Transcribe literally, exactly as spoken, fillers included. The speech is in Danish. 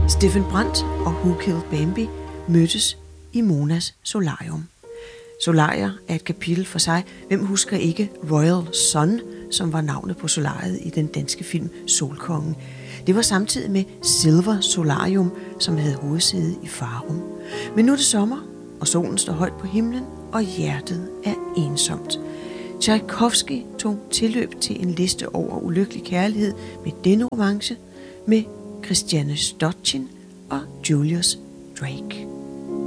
Steffen Brandt og Who Killed Bambi mødtes i Monas solarium. Solarier er et kapitel for sig. Hvem husker ikke Royal Sun, som var navnet på solariet i den danske film Solkongen. Det var samtidig med Silver Solarium, som havde hovedsæde i Farum. Men nu er det sommer, og solen står højt på himlen, og hjertet er ensomt. Tchaikovsky tog tilløb til en liste over ulykkelig kærlighed med denne romance med Christiane Stochin og Julius Drake.